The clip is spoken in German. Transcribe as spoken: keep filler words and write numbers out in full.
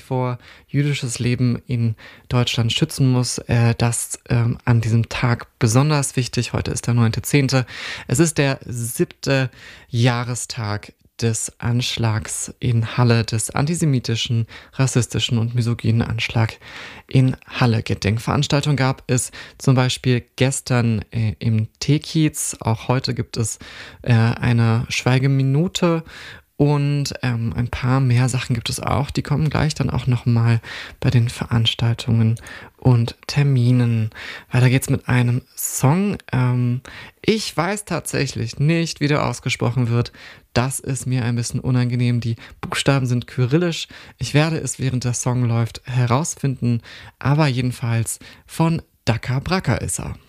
vor jüdisches Leben in Deutschland schützen muss. Äh, das ähm, an diesem Tag besonders wichtig. Heute ist der neunte zehnte Es ist der siebte Jahrestag des Anschlags in Halle, des antisemitischen, rassistischen und misogynen Anschlag in Halle. Gedenkveranstaltungen gab es zum Beispiel gestern äh, im Teekiez. Auch heute gibt es äh, eine Schweigeminute. Und ähm, ein paar mehr Sachen gibt es auch. Die kommen gleich dann auch nochmal bei den Veranstaltungen und Terminen. Weiter geht's mit einem Song. Ähm, ich weiß tatsächlich nicht, wie der ausgesprochen wird. Das ist mir ein bisschen unangenehm. Die Buchstaben sind kyrillisch. Ich werde es, während der Song läuft, herausfinden. Aber jedenfalls von Daka Braka ist er.